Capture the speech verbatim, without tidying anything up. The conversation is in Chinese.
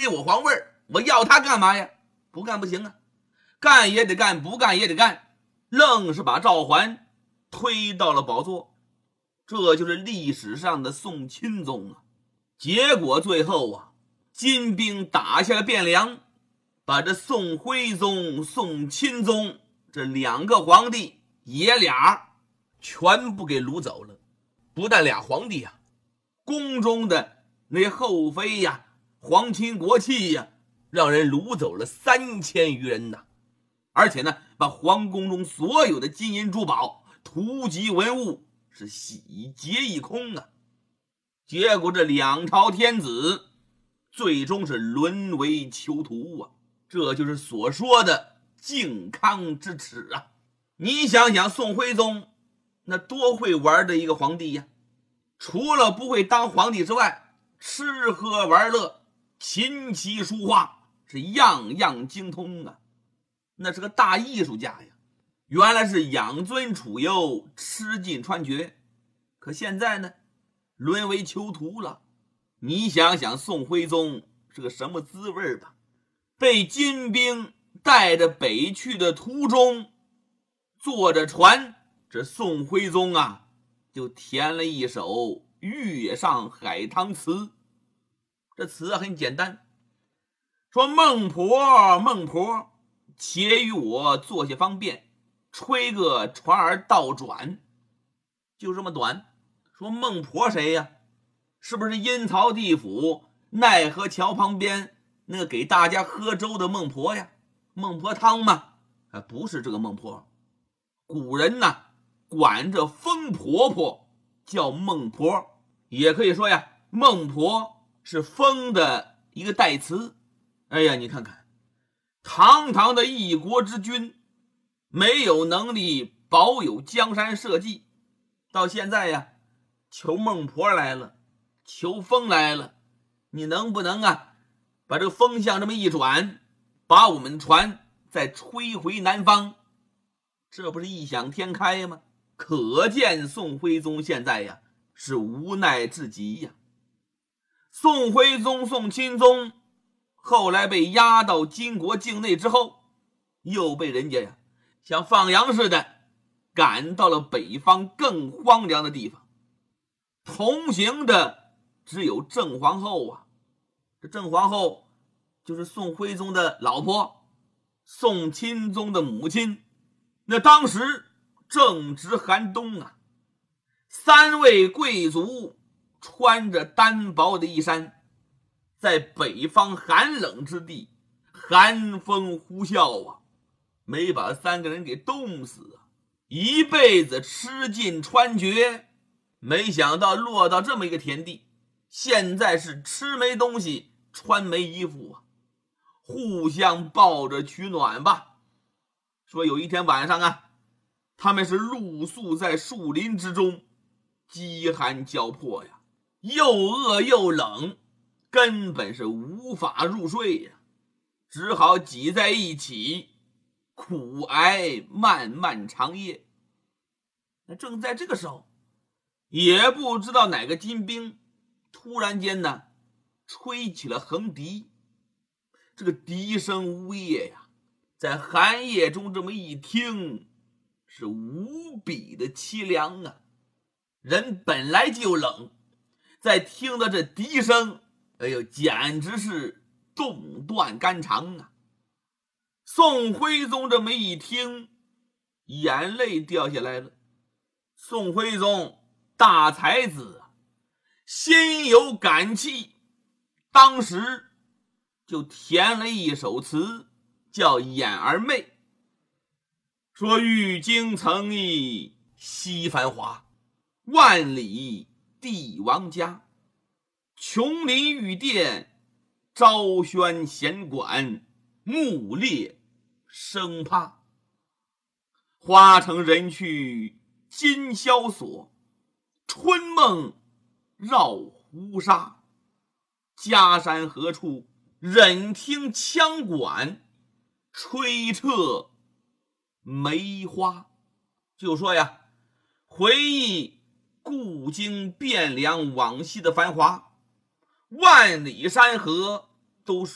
接我皇位，我要他干嘛呀？不干不行啊，干也得干，不干也得干，愣是把赵桓推到了宝座。这就是历史上的宋钦宗啊。结果最后啊，金兵打下了汴梁，把这宋徽宗、宋钦宗这两个皇帝爷俩全部给掳走了。不但俩皇帝啊，宫中的那后妃呀、皇亲国戚呀，让人掳走了三千余人呐。而且呢，把皇宫中所有的金银珠宝、图籍文物是洗劫一空啊。结果这两朝天子最终是沦为囚徒啊，这就是所说的靖康之耻啊。你想想宋徽宗那多会玩的一个皇帝呀，除了不会当皇帝之外，吃喝玩乐、琴棋书画是样样精通啊，那是个大艺术家呀。原来是养尊处优、吃尽穿绝，可现在呢，沦为囚徒了。你想想宋徽宗是个什么滋味吧？被金兵带着北去的途中，坐着船，这宋徽宗啊就填了一首《月上海棠词》。这词很简单，说孟婆孟婆，且与我坐下方便，吹个船儿倒转。就这么短。说孟婆谁呀？是不是阴曹地府奈何桥旁边那个给大家喝粥的孟婆呀？孟婆汤吗？啊，不是这个孟婆。古人呢管这疯婆婆叫孟婆，也可以说呀，孟婆是疯的一个代词。哎呀，你看看，堂堂的一国之君，没有能力保有江山社稷，到现在呀，求孟婆来了，求风来了，你能不能啊把这个风向这么一转，把我们船再吹回南方？这不是异想天开吗？可见宋徽宗现在呀是无奈至极呀。宋徽宗、宋钦宗后来被押到金国境内之后，又被人家呀像放羊似的赶到了北方更荒凉的地方。同行的只有郑皇后啊，这郑皇后就是宋徽宗的老婆，宋钦宗的母亲。那当时正值寒冬啊，三位贵族穿着单薄的衣衫，在北方寒冷之地寒风呼啸啊，没把三个人给冻死啊！一辈子吃尽穿绝，没想到落到这么一个田地，现在是吃没东西，穿没衣服啊，互相抱着取暖吧。说有一天晚上啊，他们是露宿在树林之中，饥寒交迫呀，又饿又冷，根本是无法入睡呀，只好挤在一起苦挨漫漫长夜。那正在这个时候，也不知道哪个金兵突然间呢吹起了横笛，这个笛声呜咽呀，在寒夜中这么一听，是无比的凄凉啊！人本来就冷，再听到这笛声，哎呦，简直是冻断肝肠啊！宋徽宗这么一听，眼泪掉下来了。宋徽宗大才子啊，心有感戚，当时就填了一首词，叫《掩儿妹》。说玉京曾忆西繁华，万里帝王家，琼林玉殿，昭轩闲馆，木列生怕。花城人去今宵锁，春梦绕胡沙。家山何处忍听羌管，吹彻梅花。就说呀，回忆故京汴梁往昔的繁华，万里山河都